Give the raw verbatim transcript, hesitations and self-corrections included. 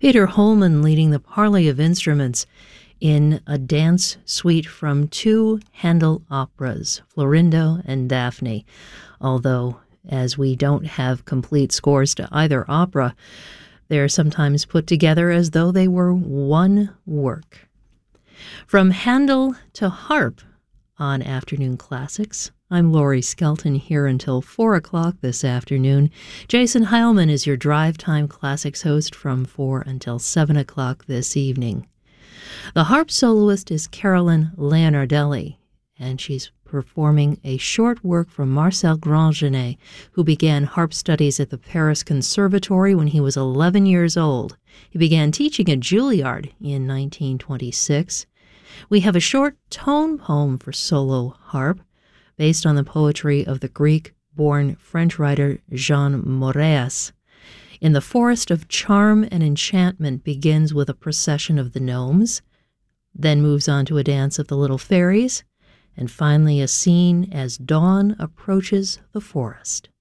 Peter Holman leading the parley of instruments in a dance suite from two Handel operas, Florindo and Daphne. Although, as we don't have complete scores to either opera, they're sometimes put together as though they were one work. From Handel to harp on Afternoon Classics, I'm Laurie Skelton, here until four o'clock this afternoon. Jason Heilman is your Drive Time Classics host from four until seven o'clock this evening. The harp soloist is Carolyn Leonardelli, and she's performing a short work from Marcel Grandgenet, who began harp studies at the Paris Conservatory when he was eleven years old. He began teaching at Juilliard in nineteen twenty-six. We have a short tone poem for solo harp, based on the poetry of the Greek-born French writer Jean Moreas. In the Forest of Charm and Enchantment begins with a procession of the gnomes, then moves on to a dance of the little fairies, and finally a scene as dawn approaches the forest.